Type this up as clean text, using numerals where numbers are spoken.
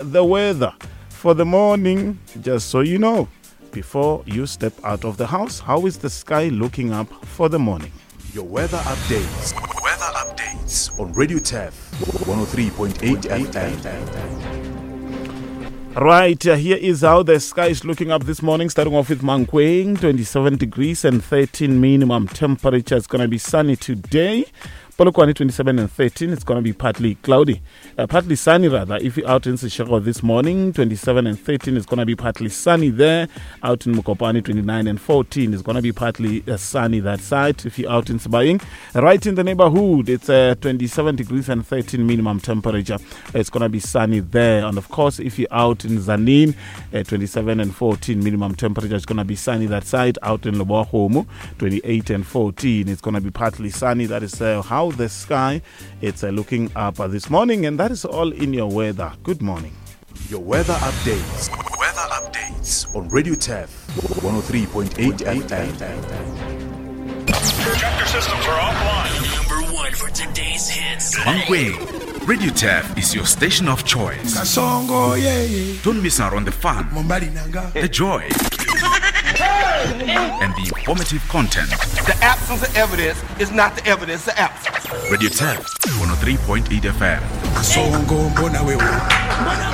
the weather for the morning, just so you know, before you step out of the house. How is the sky looking up for the morning? Your weather updates. Weather updates on Radio TEF 103.8 FM. Right, here is how the sky is looking up this morning. Starting off with Mankweng, 27 degrees and 13 minimum temperature. It's going to be sunny today. Polokwane, 27 and 13. It's going to be partly cloudy. Partly sunny, rather. If you're out in Seshego this morning, 27 and 13. It's going to be partly sunny there. Out in Mokopane, 29 and 14. It's going to be partly sunny that side. If you're out in Sibaying, right in the neighborhood, it's 27 degrees and 13 minimum temperature. It's going to be sunny there. And of course, if you're out in Zanin, 27 and 14 minimum temperature. It's going to be sunny that side. Out in Leboahomo, 28 and 14. It's going to be partly sunny. That is how the sky it's looking up this morning, and that is all in your weather. Good morning. Your weather updates. Weather updates on Radio TEF 103.8 FM. Tractor systems are offline. Number one for today's hits. Mankweng, Radio TEF is your station of choice. Don't miss out on the fun, the joy, and the informative content. The absence of evidence is not the evidence of absence. Radio TEF 103.8 FM.